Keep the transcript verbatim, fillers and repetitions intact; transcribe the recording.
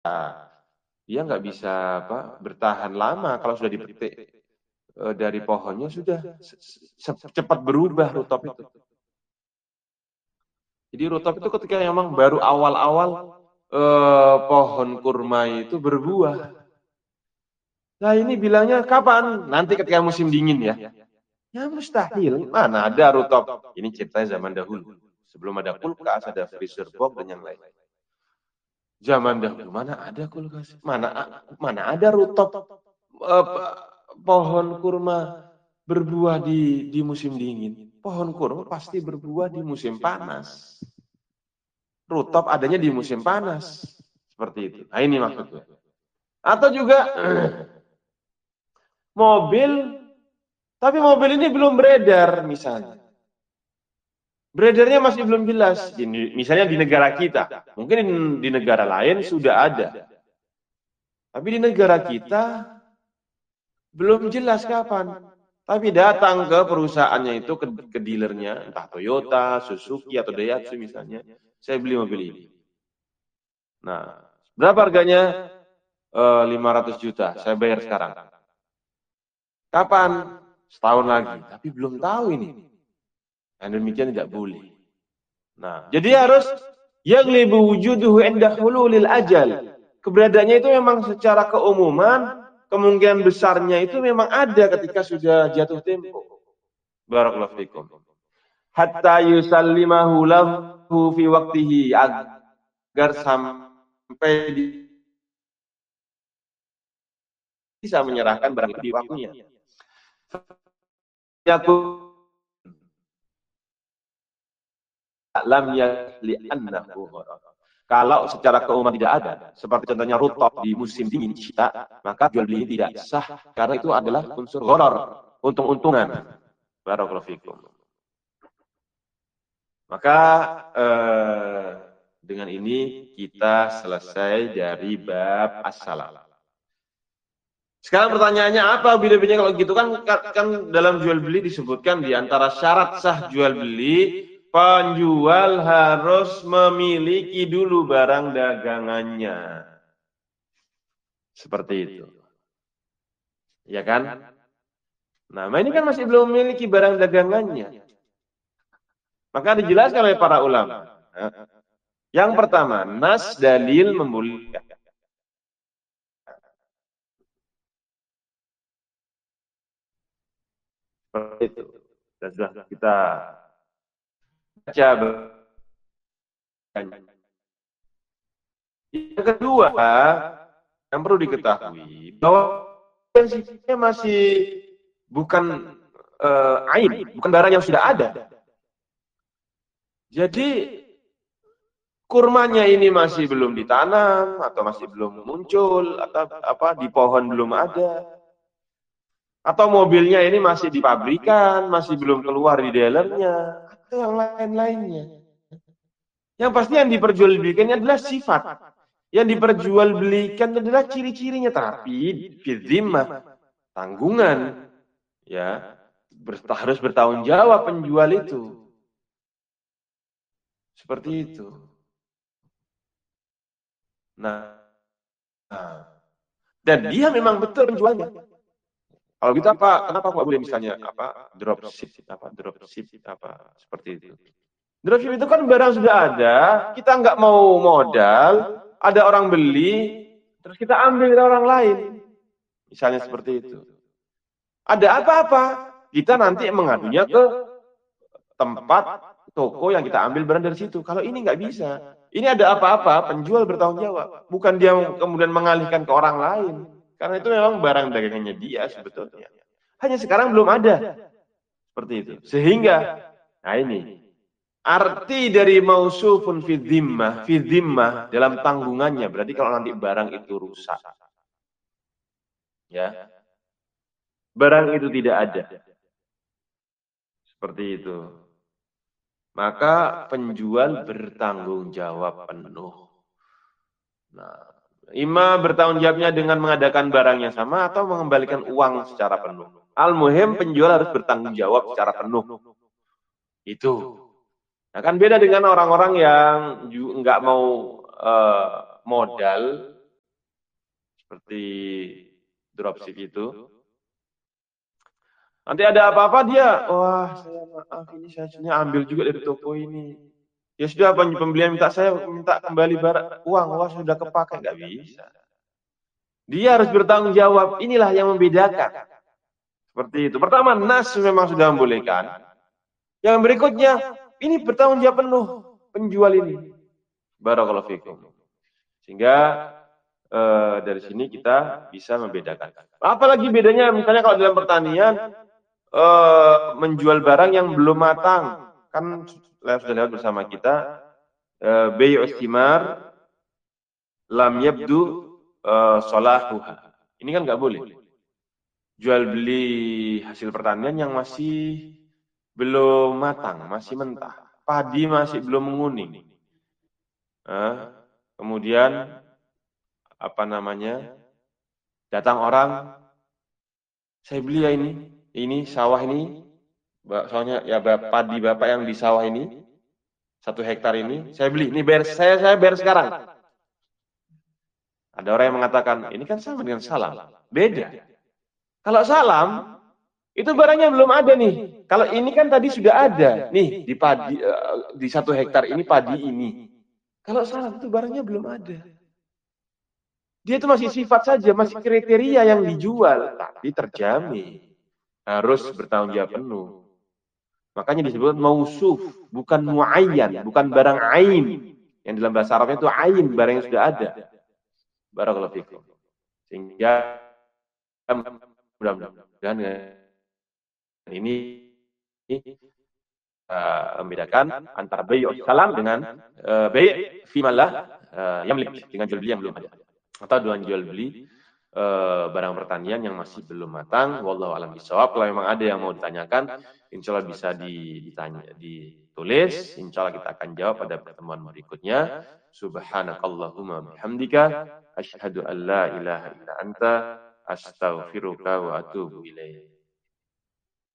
dia nggak bisa apa bertahan lama kalau sudah dipetik e, dari pohonnya sudah cepat berubah rutop itu. Jadi rutop itu ketika memang baru awal-awal e, pohon kurma itu berbuah. Nah ini bilangnya kapan? Nanti ketika musim dingin ya. Ya mustahil. Mana ada rutop? Ini ceritanya zaman dahulu. Sebelum ada kulkas, ada freezer box dan yang lain. Zaman dahulu mana ada kulkas? Mana mana ada rutop eh, pohon kurma berbuah di di musim dingin. Pohon kurma pasti berbuah di musim panas. Rutop adanya di musim panas. Seperti itu. Nah ini maksudnya. Atau juga mobil, tapi mobil ini belum beredar misalnya. Beredarnya masih belum jelas. Di, misalnya di negara kita. Mungkin di, di negara lain sudah ada. Tapi di negara kita belum jelas kapan. Tapi datang ke perusahaannya itu, ke, ke dealernya, entah Toyota, Suzuki, atau Daihatsu misalnya. Saya beli mobil ini. Nah, berapa harganya? E, lima ratus juta. Saya bayar sekarang. Kapan? Setahun lagi. Tapi belum tahu ini. Dan demikian tidak boleh. Nah, jadi harus yang lebih wujuduhu inda hululil ajal. Keberadaannya itu memang secara keumuman, kemungkinan besarnya itu memang ada ketika sudah jatuh tempo. Barakallahu fikum. Hatta yusallimahu lahu fi waqtihi, agar sampai bisa menyerahkan barang itu di waktunya. Lam yali annahu gharar. Kalau secara keumuman tidak ada, seperti contohnya rutop di musim dingin kita, maka jual beli tidak sah karena itu adalah unsur gharar, untung-untungan. Barakallahu fikum. Maka eh, dengan ini kita selesai dari bab as-salam. Sekarang pertanyaannya apa bedanya kalau gitu kan kan dalam jual beli disebutkan di antara syarat sah jual beli, penjual harus memiliki dulu barang dagangannya. Seperti itu. Ya kan? Nah, ini kan masih belum memiliki barang dagangannya. Maka dijelaskan oleh para ulama. Yang pertama, nas dalil membolehkan. Seperti itu. Dan sudah kita baca. Yang kedua, yang perlu diketahui bahwa prinsipnya masih bukan uh, ain, bukan barang yang sudah ada. Jadi kurmanya ini masih belum ditanam atau masih belum muncul atau apa di pohon belum ada. Atau mobilnya ini masih di pabrikan, masih belum keluar di dealernya atau yang lain-lainnya. Yang pasti yang diperjualbelikannya adalah sifat. Yang diperjualbelikan adalah ciri-cirinya, tapi fidzimah, tanggungan, ya ber, harus bertanggung jawab penjual itu. Seperti itu. Nah, nah, dan dia memang betul penjualnya. Kalau gitu apa? Kenapa kok boleh misalnya apa dropship, apa dropship, apa seperti itu? Dropship itu kan barang sudah ada, kita nggak mau modal, ada orang beli, terus kita ambil dari orang lain. Misalnya seperti itu. Ada apa-apa, kita nanti mengadunya ke tempat toko yang kita ambil barang dari situ. Kalau ini nggak bisa. Ini ada apa-apa, penjual bertanggung jawab. Bukan dia kemudian mengalihkan ke orang lain. Karena itu memang barang dagangannya dia sebetulnya. Hanya sekarang belum ada. Seperti itu. Sehingga, nah ini, arti dari mausufun fi dhimmah, fi dhimmah dalam tanggungannya berarti kalau nanti barang itu rusak. Ya. Barang itu tidak ada. Seperti itu. Maka penjual bertanggung jawab penuh. Nah, ima bertanggung jawabnya dengan mengadakan barangnya sama atau mengembalikan uang secara penuh. Al-muhim penjual harus bertanggung jawab secara penuh. Itu. Nah kan beda dengan orang-orang yang nggak mau uh, modal, seperti dropship itu. Nanti ada apa-apa dia, wah saya maaf ini saya sebenarnya ambil juga dari toko ini. Ya sudah pembelian minta saya minta kembali barang uang, wah sudah kepakai, nggak bisa. Dia harus bertanggung jawab. Inilah yang membedakan. Seperti itu. Pertama, nas memang sudah membolehkan. Yang berikutnya, ini bertanggung jawab penuh penjual ini. Barakallahu fikum. Sehingga eh, dari sini kita bisa membedakan. Apalagi bedanya misalnya kalau dalam pertanian eh, menjual barang yang belum matang. Kan sudah lewat bersama kita eh, bayu istimar lam yabdu uh, solahuha. Ini kan nggak boleh. Jual beli hasil pertanian yang masih belum matang, masih mentah. Padi masih belum menguning. Nah, kemudian apa namanya? Datang orang, saya beli ya ini, ini sawah ini, soalnya ya padi bapak yang di sawah ini, satu hektar ini, saya beli. Ini bayar saya, saya bayar sekarang. Ada orang yang mengatakan, ini kan sama dengan salam. Beda. Kalau salam, itu barangnya belum ada nih. Kalau ini kan tadi sudah ada. Nih, di padi di satu hektar ini padi ini. Kalau salam itu barangnya belum ada. Dia itu masih sifat saja, masih kriteria yang dijual. Tapi terjamin. Harus bertanggung jawab penuh. Makanya disebut mausuf, bukan muayyan, bukan barang ain. Yang dalam bahasa Arabnya itu ain, barang yang sudah ada. Barakallahu fikum. Sehingga mudah-mudahan ini uh, membedakan antara bayu salam dengan uh, bayu fimalah uh, yamlik, dengan jual beli yang belum ada, atau dengan jual beli uh, barang pertanian yang masih belum matang. Wallahu a'lam bishawab. Kalau memang ada yang mau ditanyakan, insya Allah bisa ditanya, ditulis. Insya Allah kita akan jawab pada pertemuan berikutnya. Subhanakallahumma bihamdika asyhadu an la ilaha illa anta astaghfiruka wa atubu ilaik.